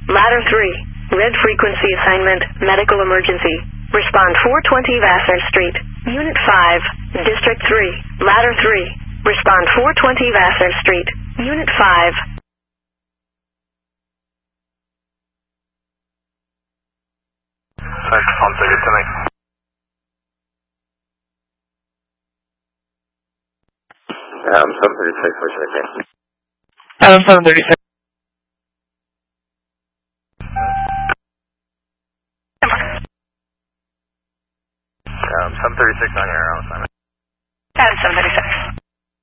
Ladder 3, red frequency assignment, medical emergency. Respond 420 Vassar Street. Unit 5, District 3, Ladder 3. Respond 420 Vassar Street. Unit 5. Thanks, I'll take it tonight. 736, what should I say? 736. 736 on your own assignment. 736.